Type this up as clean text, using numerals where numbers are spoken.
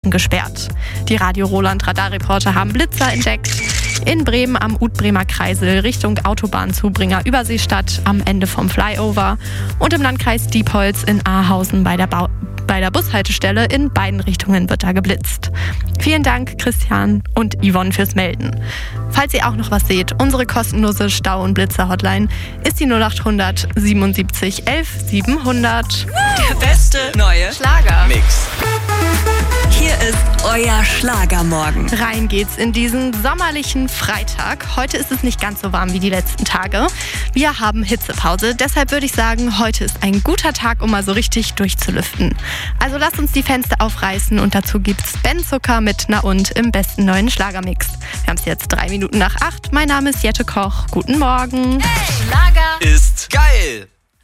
gesperrt. Die Radio Roland Radarreporter haben Blitzer entdeckt. In Bremen am Utbremer Kreisel Richtung Autobahnzubringer Überseestadt am Ende vom Flyover und im Landkreis Diepholz in Ahausen bei der Bushaltestelle in beiden Richtungen wird da geblitzt. Vielen Dank Christian und Yvonne fürs Melden. Falls ihr auch noch was seht, unsere kostenlose Stau- und Blitzer-Hotline ist die 0800 77 11 700. Der beste neue Schlagermix. Hier ist euer Schlagermorgen. Rein geht's in diesen sommerlichen Freitag. Heute ist es nicht ganz so warm wie die letzten Tage. Wir haben Hitzepause, deshalb würde ich sagen, heute ist ein guter Tag, um mal so richtig durchzulüften. Also lasst uns die Fenster aufreißen und dazu gibt's Ben Zucker mit Na und im besten neuen Schlagermix. Wir haben es jetzt 3 Minuten nach 8. Mein Name ist Jette Koch. Guten Morgen. Hey, Schlager Ist geil.